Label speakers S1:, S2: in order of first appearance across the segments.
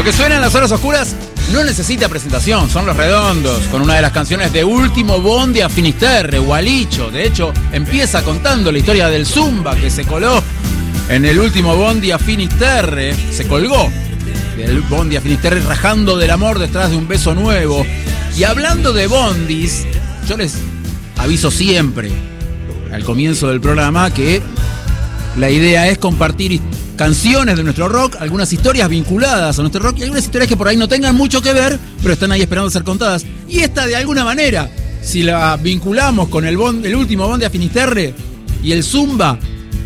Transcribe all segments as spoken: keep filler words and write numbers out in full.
S1: que suena en las horas oscuras no necesita presentación, son Los Redondos, con una de las canciones de Último Bondi a Finisterre, Gualicho. De hecho, empieza contando la historia del Zumba que se coló en el último Bondi a Finisterre, se colgó del Bondi a Finisterre rajando del amor detrás de un beso nuevo. Y hablando de bondis, yo les aviso siempre al comienzo del programa que la idea es compartir canciones de nuestro rock, algunas historias vinculadas a nuestro rock y algunas historias que por ahí no tengan mucho que ver, pero están ahí esperando ser contadas. Y esta, de alguna manera, si la vinculamos con el, bond, el último Bondi a Finisterre y el Zumba,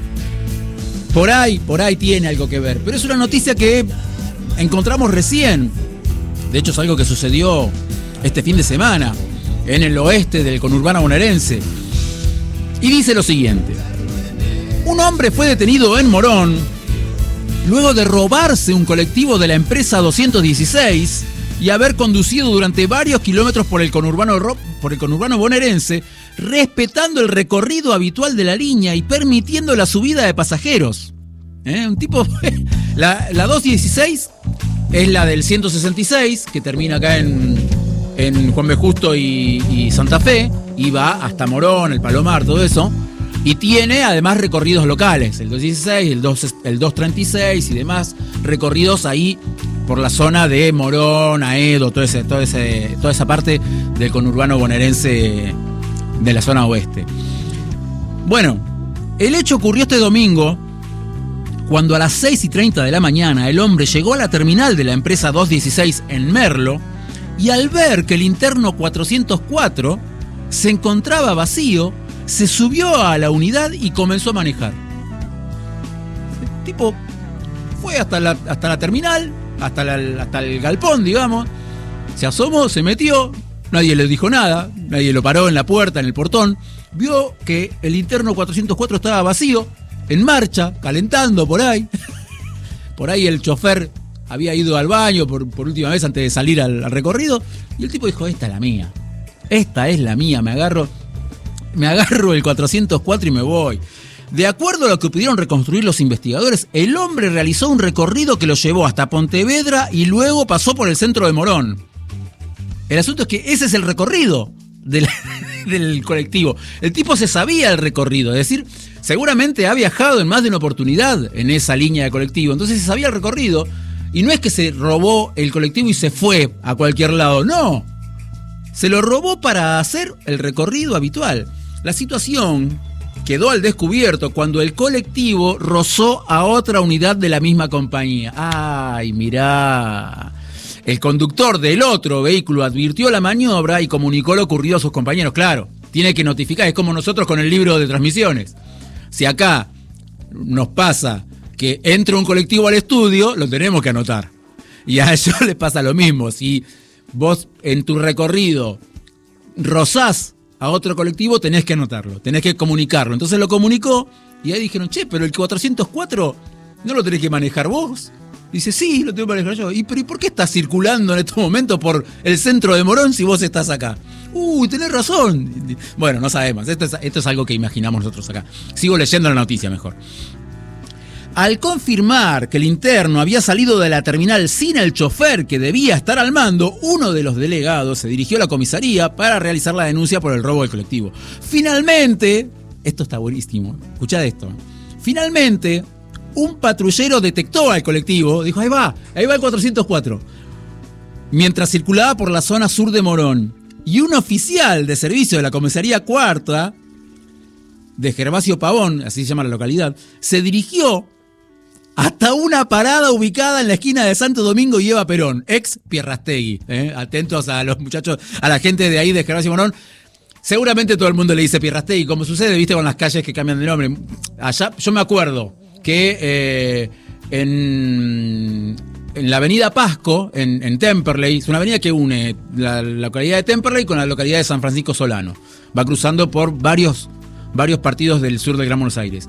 S1: por ahí, por ahí tiene algo que ver. Pero es una noticia que encontramos recién. De hecho, es algo que sucedió este fin de semana en el oeste del conurbano bonaerense. Y dice lo siguiente: un hombre fue detenido en Morón luego de robarse un colectivo de la empresa doscientos dieciséis y haber conducido durante varios kilómetros por el conurbano, por el conurbano bonaerense, respetando el recorrido habitual de la línea y permitiendo la subida de pasajeros. ¿Eh? Un tipo... la, la doscientos dieciséis es la del ciento sesenta y seis, que termina acá en, en Juan B. Justo y, y Santa Fe, y va hasta Morón, el Palomar, todo eso. Y tiene además recorridos locales, el doscientos dieciséis, el, dos, el doscientos treinta y seis y demás recorridos ahí por la zona de Morón, Aedo, todo ese, todo ese, toda esa parte del conurbano bonaerense de la zona oeste. Bueno, el hecho ocurrió este domingo cuando a las seis y treinta de la mañana el hombre llegó a la terminal de la empresa doscientos dieciséis en Merlo y al ver que el interno cuatrocientos cuatro se encontraba vacío, se subió a la unidad y comenzó a manejar. El tipo fue hasta la, hasta la terminal, hasta, la, hasta el galpón, digamos. Se asomó, se metió, nadie le dijo nada, nadie lo paró en la puerta, en el portón. Vio que el interno cuatrocientos cuatro estaba vacío, en marcha, calentando por ahí. Por ahí el chofer había ido al baño por, por última vez antes de salir al, al recorrido. Y el tipo dijo: esta es la mía, esta es la mía, me agarro... Me agarro el cuatrocientos cuatro y me voy. De acuerdo a lo que pudieron reconstruir los investigadores, el hombre realizó un recorrido que lo llevó hasta Pontevedra y luego pasó por el centro de Morón. El asunto es que ese es el recorrido del, del colectivo. El tipo se sabía el recorrido, es decir, seguramente ha viajado en más de una oportunidad en esa línea de colectivo, entonces se sabía el recorrido. Y no es que se robó el colectivo y se fue a cualquier lado, no. Se lo robó para hacer el recorrido habitual. La situación quedó al descubierto cuando el colectivo rozó a otra unidad de la misma compañía. ¡Ay, mirá! El conductor del otro vehículo advirtió la maniobra y comunicó lo ocurrido a sus compañeros. Claro, tiene que notificar, es como nosotros con el libro de transmisiones. Si acá nos pasa que entra un colectivo al estudio, lo tenemos que anotar. Y a ellos les pasa lo mismo. Si vos en tu recorrido rozás a otro colectivo, tenés que anotarlo, tenés que comunicarlo. Entonces lo comunicó y ahí dijeron: che, pero el cuatrocientos cuatro ¿no lo tenés que manejar vos? Dice: sí, lo tengo que manejar yo. ¿Y, pero, ¿y por qué estás circulando en estos momentos por el centro de Morón si vos estás acá? Uy, tenés razón. Bueno, no sabemos, esto es, esto es algo que imaginamos nosotros acá. Sigo leyendo la noticia mejor. Al confirmar que el interno había salido de la terminal sin el chofer que debía estar al mando, uno de los delegados se dirigió a la comisaría para realizar la denuncia por el robo del colectivo. Finalmente, esto está buenísimo, escuchad esto. Finalmente, un patrullero detectó al colectivo, dijo: ahí va, ahí va el cuatrocientos cuatro, mientras circulaba por la zona sur de Morón. Y un oficial de servicio de la comisaría cuarta, de Gervasio Pavón, así se llama la localidad, se dirigió hasta una parada ubicada en la esquina de Santo Domingo y Eva Perón, ex Pierrastegui. ¿eh? Atentos a los muchachos, a la gente de ahí de Gervasio Morón. Seguramente todo el mundo le dice Pierrastegui, como sucede, viste, con las calles que cambian de nombre. Allá, yo me acuerdo que eh, en, en la avenida Pasco, en, en Temperley, es una avenida que une la, la localidad de Temperley con la localidad de San Francisco Solano. Va cruzando por varios, varios partidos del sur del Gran Buenos Aires.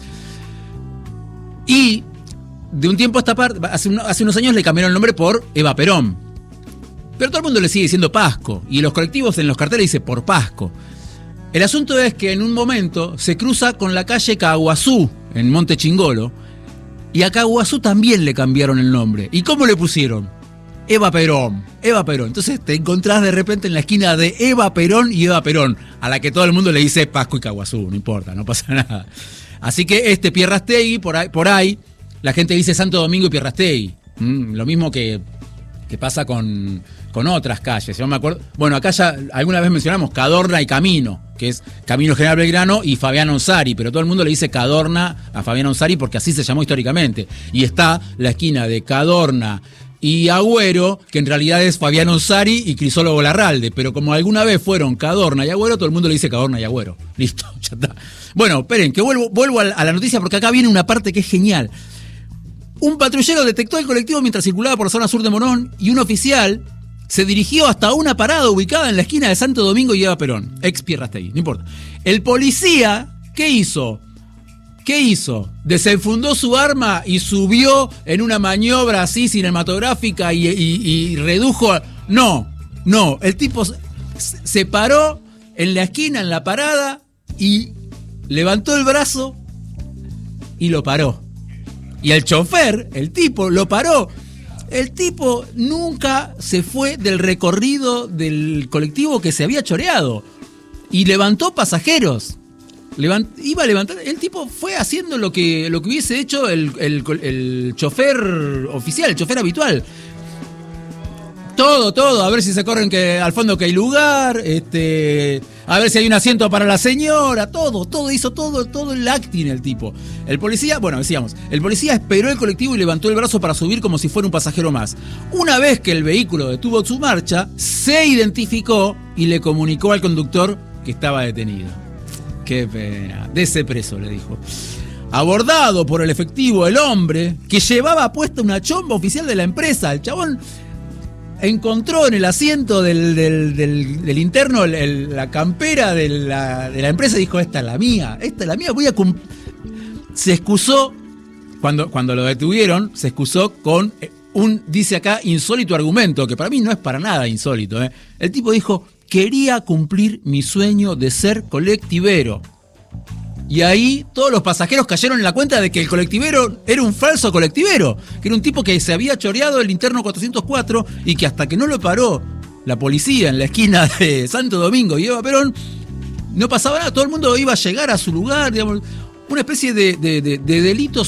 S1: Y de un tiempo a esta parte, hace, un, hace unos años le cambiaron el nombre por Eva Perón. Pero todo el mundo le sigue diciendo Pasco. Y los colectivos en los carteles dice por Pasco. El asunto es que en un momento se cruza con la calle Caguazú, en Monte Chingolo. Y a Caguazú también le cambiaron el nombre. ¿Y cómo le pusieron? Eva Perón, Eva Perón. Entonces te encontrás de repente en la esquina de Eva Perón y Eva Perón, a la que todo el mundo le dice Pasco y Caguazú, no importa, no pasa nada. Así que este Pierrastegui, por ahí, por ahí la gente dice Santo Domingo y Pierrastegui. Mm, lo mismo que, que pasa con, con otras calles. Yo me acuerdo, bueno, acá ya alguna vez mencionamos Cadorna y Camino, que es Camino General Belgrano y Fabián Onsari, pero todo el mundo le dice Cadorna a Fabián Onsari porque así se llamó históricamente. Y está la esquina de Cadorna y Agüero, que en realidad es Fabián Onsari y Crisólogo Larralde, pero como alguna vez fueron Cadorna y Agüero, todo el mundo le dice Cadorna y Agüero. Listo, ya está. Bueno, esperen, que vuelvo, vuelvo a la noticia porque acá viene una parte que es genial. Un patrullero detectó el colectivo mientras circulaba por la zona sur de Morón y un oficial se dirigió hasta una parada ubicada en la esquina de Santo Domingo y Eva Perón, ex Pierrastegui, no importa. El policía, ¿qué hizo? ¿Qué hizo? Desenfundó su arma y subió en una maniobra así cinematográfica y, y, y redujo... No, no, el tipo se paró en la esquina, en la parada y levantó el brazo y lo paró. Y el chofer, el tipo, lo paró. El tipo nunca se fue del recorrido del colectivo que se había choreado. Y levantó pasajeros. Levant, iba a levantar. El tipo fue haciendo lo que, lo que hubiese hecho el, el, el chofer oficial, el chofer habitual. Todo, todo, a ver si se corren que al fondo que hay lugar, este, a ver si hay un asiento para la señora, todo, todo, hizo todo, todo el acting el tipo. El policía, bueno, decíamos, el policía esperó el colectivo y levantó el brazo para subir como si fuera un pasajero más. Una vez que el vehículo detuvo su marcha, se identificó y le comunicó al conductor que estaba detenido. Qué pena, dese preso, le dijo. Abordado por el efectivo, el hombre, que llevaba puesta una chomba oficial de la empresa, el chabón encontró en el asiento del, del, del, del interno el, el, la campera de la, de la empresa y dijo, esta es la mía, esta es la mía, voy a cumplir. Se excusó, cuando, cuando lo detuvieron, se excusó con un, dice acá, insólito argumento, que para mí no es para nada insólito. ¿eh? El tipo dijo, quería cumplir mi sueño de ser colectivero. Y ahí todos los pasajeros cayeron en la cuenta de que el colectivero era un falso colectivero, que era un tipo que se había choreado el interno cuatrocientos cuatro y que hasta que no lo paró la policía en la esquina de Santo Domingo y Eva Perón, no pasaba nada, todo el mundo iba a llegar a su lugar, digamos, una especie de, de, de, de delito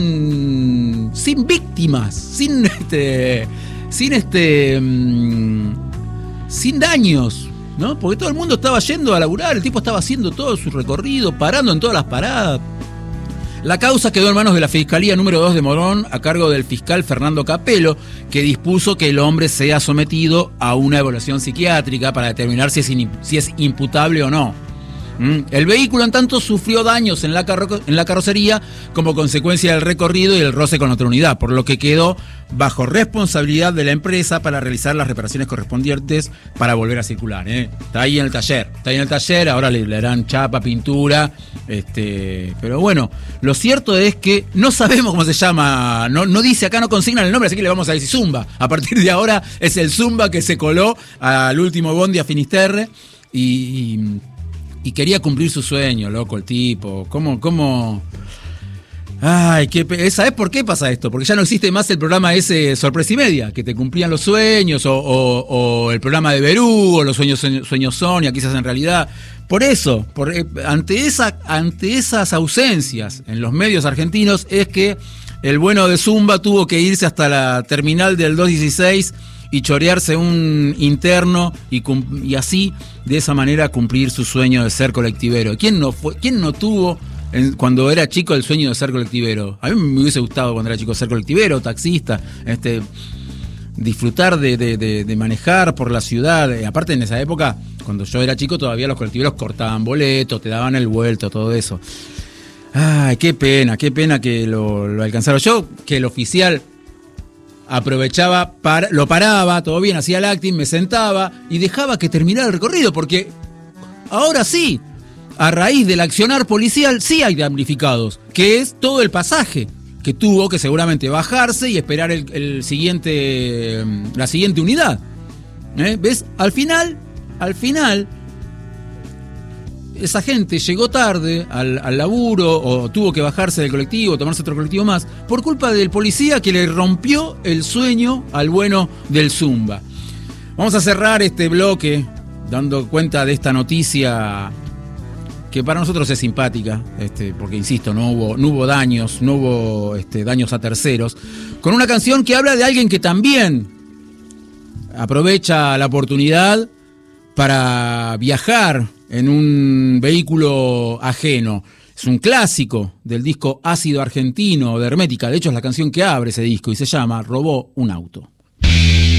S1: sin, sin víctimas, sin este, sin este, mmm, sin daños. ¿No? Porque todo el mundo estaba yendo a laburar, el tipo estaba haciendo todo su recorrido, parando en todas las paradas. La causa quedó en manos de la Fiscalía número dos de Morón, a cargo del fiscal Fernando Capello, que dispuso que el hombre sea sometido a una evaluación psiquiátrica para determinar si es, in, si es imputable o no. ¿Mm? El vehículo, en tanto, sufrió daños en la, carro, en la carrocería como consecuencia del recorrido y el roce con otra unidad, por lo que quedó bajo responsabilidad de la empresa para realizar las reparaciones correspondientes para volver a circular. ¿eh? Está ahí en el taller, está ahí en el taller, ahora le, le harán chapa, pintura, este, pero bueno, lo cierto es que no sabemos cómo se llama, no, no dice acá, no consignan el nombre, así que le vamos a decir Zumba. A partir de ahora es el Zumba que se coló al último bondi a Finisterre y... y Y quería cumplir su sueño, loco, el tipo. ¿Cómo, cómo? Ay, qué pe... ¿sabés por qué pasa esto? Porque ya no existe más el programa ese Sorpresa y Media, que te cumplían los sueños, o, o, o el programa de Berú, o los sueños, sueños Sonia, quizás en realidad. Por eso, por, ante, esa, ante esas ausencias en los medios argentinos, es que el bueno de Zumba tuvo que irse hasta la terminal del dos dieciséis y chorearse un interno y, y así, de esa manera, cumplir su sueño de ser colectivero. ¿Quién no fue, quién no tuvo en, cuando era chico el sueño de ser colectivero? A mí me hubiese gustado cuando era chico ser colectivero, taxista, este, disfrutar de, de, de, de manejar por la ciudad. Aparte, en esa época, cuando yo era chico, todavía los colectiveros cortaban boletos, te daban el vuelto, todo eso. Ay, qué pena, qué pena que lo, lo alcanzaron. Yo, que el oficial aprovechaba, para, lo paraba, todo bien, hacía el acting, me sentaba y dejaba que terminara el recorrido, porque ahora sí, a raíz del accionar policial, sí hay damnificados, que es todo el pasaje, que tuvo que seguramente bajarse y esperar el, el siguiente, la siguiente unidad. ¿Eh? ¿Ves? Al final, al final, esa gente llegó tarde al, al laburo o tuvo que bajarse del colectivo, tomarse otro colectivo más, por culpa del policía que le rompió el sueño al bueno del Zumba. Vamos a cerrar este bloque dando cuenta de esta noticia que para nosotros es simpática, este, porque insisto, no hubo, no hubo daños, no hubo este, daños a terceros, con una canción que habla de alguien que también aprovecha la oportunidad para viajar en un vehículo ajeno. Es un clásico del disco Ácido Argentino de Hermética, de hecho es la canción que abre ese disco y se llama Robó un auto.